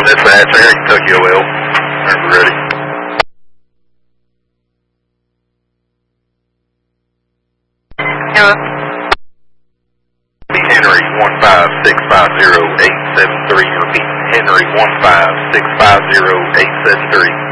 dispatch. I got Kentucky OL. Whenever ready. Henry 15650-873. Repeat. Henry 15650-873.